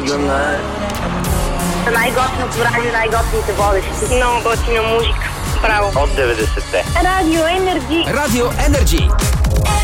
Най-готиното радио, най-готините водещи. Много готина музика. Браво. От 90-те. Радио Енерджи. Радио Енерджи.